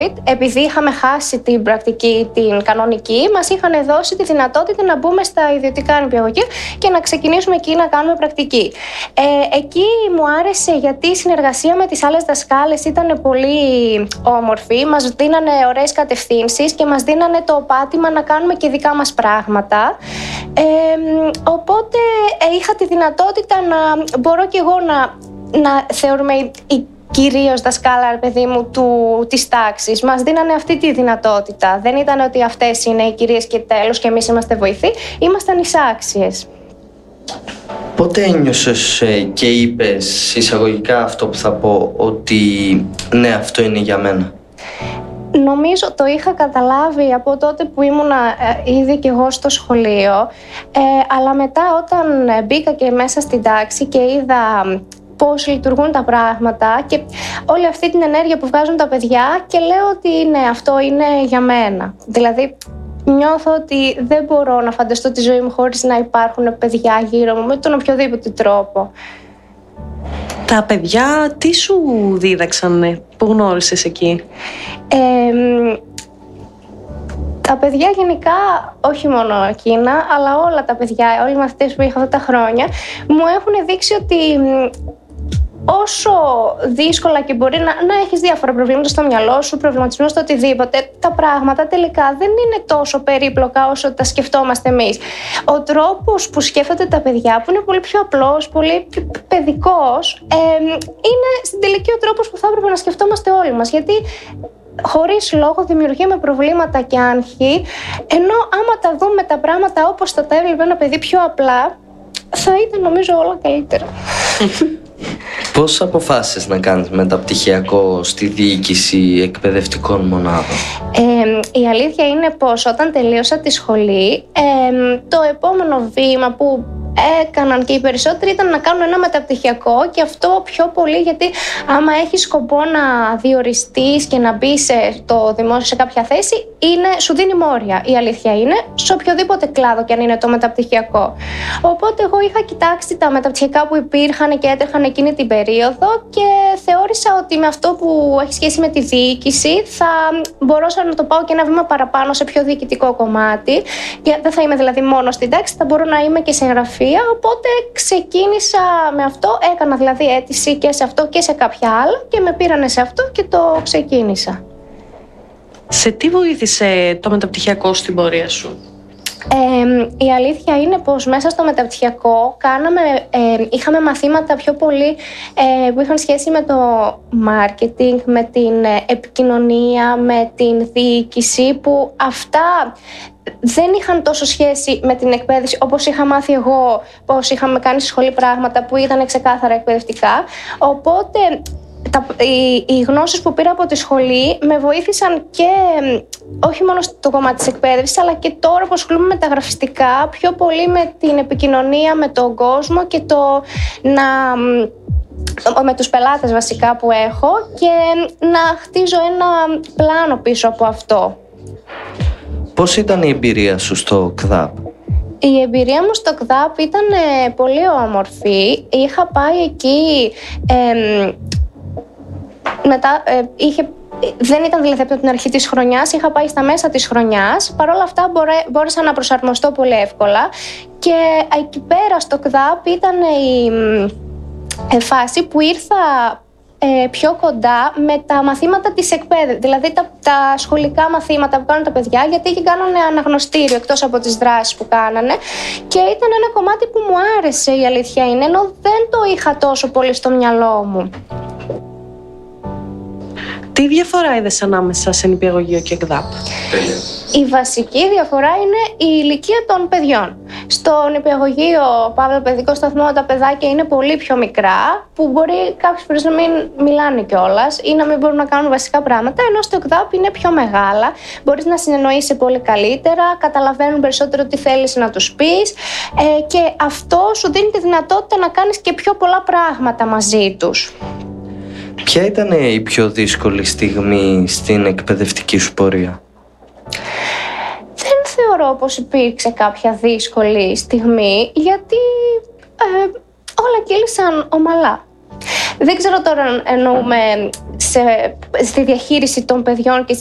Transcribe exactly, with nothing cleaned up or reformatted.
Επειδή είχαμε χάσει την πρακτική, την κανονική, μας είχαν δώσει τη δυνατότητα να μπούμε στα ιδιωτικά νηπιαγωγεία και να ξεκινήσουμε εκεί να κάνουμε πρακτική. Ε, εκεί μου άρεσε γιατί η συνεργασία με τις άλλες δασκάλες ήταν πολύ όμορφη. Μας δίνανε ωραίες κατευθύνσεις και μας δίνανε το πάτημα να κάνουμε και δικά μας πράγματα. Ε, οπότε ε, είχα τη δυνατότητα να μπορώ κι εγώ να, να θεωρούμε η κυρίως δασκάλα, παιδί μου, του, της τάξης. Μας δίνανε αυτή τη δυνατότητα. Δεν ήταν ότι αυτές είναι οι κυρίες και τέλος και εμείς είμαστε βοηθοί. Ήμασταν εισάξιες. Πότε ένιωσες ε, και είπες εισαγωγικά αυτό που θα πω, ότι ναι, αυτό είναι για μένα? Νομίζω το είχα καταλάβει από τότε που ήμουνα ε, ήδη και εγώ στο σχολείο, ε, αλλά μετά όταν μπήκα και μέσα στην τάξη και είδα πώς λειτουργούν τα πράγματα και όλη αυτή την ενέργεια που βγάζουν τα παιδιά, και λέω ότι ναι, αυτό είναι για μένα. Δηλαδή νιώθω ότι δεν μπορώ να φανταστώ τη ζωή μου χωρίς να υπάρχουν παιδιά γύρω μου με τον οποιοδήποτε τρόπο. Τα παιδιά τι σου δίδαξανε, που γνώρισες εκεί? Ε, τα παιδιά γενικά, όχι μόνο εκείνα, αλλά όλα τα παιδιά, όλοι οι μαθητές που είχα αυτά τα χρόνια, μου έχουν δείξει ότι όσο δύσκολα και μπορεί να, να έχεις διάφορα προβλήματα στο μυαλό σου, προβληματισμό στο οτιδήποτε, τα πράγματα τελικά δεν είναι τόσο περίπλοκα όσο τα σκεφτόμαστε εμείς. Ο τρόπος που σκέφτονται τα παιδιά, που είναι πολύ πιο απλός, πολύ πιο παιδικός, ε, είναι στην τελική ο τρόπος που θα έπρεπε να σκεφτόμαστε όλοι μας. Γιατί χωρίς λόγο δημιουργούμε προβλήματα και άγχη, ενώ άμα τα δούμε τα πράγματα όπως θα τα έβλεπε ένα παιδί πιο απλά, θα ήταν νομίζω όλα καλύτερα. Πώς αποφάσισες να κάνεις μεταπτυχιακό στη διοίκηση εκπαιδευτικών μονάδων? Ε, η αλήθεια είναι πως όταν τελείωσα τη σχολή, ε, το επόμενο βήμα που έκαναν και οι περισσότεροι ήταν να κάνουν ένα μεταπτυχιακό, και αυτό πιο πολύ γιατί άμα έχεις σκοπό να διοριστείς και να μπεις στο δημόσιο σε κάποια θέση, είναι, σου δίνει μόρια. Η αλήθεια είναι, σε οποιοδήποτε κλάδο και αν είναι το μεταπτυχιακό. Οπότε εγώ είχα κοιτάξει τα μεταπτυχιακά που υπήρχαν και έτρεχαν εκείνη την περίοδο και θεώρησα ότι με αυτό που έχει σχέση με τη διοίκηση θα μπορούσα να το πάω και ένα βήμα παραπάνω σε πιο διοικητικό κομμάτι. Και δεν θα είμαι δηλαδή μόνο στην τάξη, θα μπορώ να είμαι και σε εγγραφή. Οπότε ξεκίνησα με αυτό, έκανα δηλαδή αίτηση και σε αυτό και σε κάποια άλλα και με πήρανε σε αυτό και το ξεκίνησα. Σε τι βοήθησε το μεταπτυχιακό στην πορεία σου? Ε, η αλήθεια είναι πως μέσα στο μεταπτυχιακό κάναμε, ε, είχαμε μαθήματα πιο πολύ ε, που είχαν σχέση με το marketing, με την ε, επικοινωνία, με την διοίκηση, που αυτά δεν είχαν τόσο σχέση με την εκπαίδευση όπως είχα μάθει εγώ, πως είχαμε κάνει στη σχολή πράγματα που ήταν ξεκάθαρα εκπαιδευτικά. Οπότε τα, οι, οι γνώσεις που πήρα από τη σχολή με βοήθησαν και όχι μόνο στο κομμάτι της εκπαίδευσης, αλλά και τώρα που ασχολούμαι με τα γραφιστικά, πιο πολύ με την επικοινωνία με τον κόσμο και το να... με τους πελάτες βασικά που έχω, και να χτίζω ένα πλάνο πίσω από αυτό. Πώς ήταν η εμπειρία σου στο ΚΔΑΠ? Η εμπειρία μου στο ΚΔΑΠ ήταν ε, πολύ όμορφη. Είχα πάει εκεί, ε, μετά, ε, είχε, δεν ήταν δηλαδή από την αρχή της χρονιάς, είχα πάει στα μέσα της χρονιάς. Παρ' όλα αυτά μπορέ, μπόρεσα να προσαρμοστώ πολύ εύκολα, και εκεί πέρα στο ΚΔΑΠ ήταν η ε, φάση που ήρθα Ε, πιο κοντά με τα μαθήματα της εκπαίδευσης, δηλαδή τα, τα σχολικά μαθήματα που κάνουν τα παιδιά, γιατί εκεί κάνανε αναγνωστήριο εκτός από τις δράσεις που κάνανε, και ήταν ένα κομμάτι που μου άρεσε, η αλήθεια είναι, ενώ δεν το είχα τόσο πολύ στο μυαλό μου. Τι διαφορά είδες ανάμεσα σε νηπιαγωγείο και ΚΔΑΠ? Η βασική διαφορά είναι η ηλικία των παιδιών. Στο νηπιαγωγείο, Παύλα Παιδικό Σταθμό, τα παιδάκια είναι πολύ πιο μικρά, που μπορεί κάποιες φορές να μην μιλάνε κιόλας ή να μην μπορούν να κάνουν βασικά πράγματα, ενώ στο ΚΔΑΠ είναι πιο μεγάλα. Μπορείς να συνεννοείσαι πολύ καλύτερα, καταλαβαίνουν περισσότερο τι θέλεις να τους πεις, ε, και αυτό σου δίνει τη δυνατότητα να κάνεις και πιο πολλά πράγματα μαζί τους. Ποια ήταν η πιο δύσκολη στιγμή στην εκπαιδευτική σου πορεία? Δεν θεωρώ πως υπήρξε κάποια δύσκολη στιγμή, γιατί ε, όλα κύλησαν ομαλά. Δεν ξέρω τώρα αν εννοούμε σε, στη διαχείριση των παιδιών και